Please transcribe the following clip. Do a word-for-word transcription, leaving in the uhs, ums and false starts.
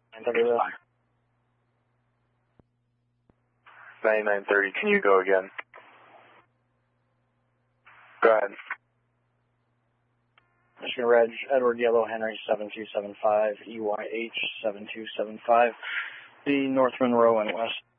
nine thirty left. ninety-nine thirty, can you go again? Go ahead. Michigan Reg, Edward Yellow Henry seven two seven five, E Y H seven two seven five, the North Monroe and West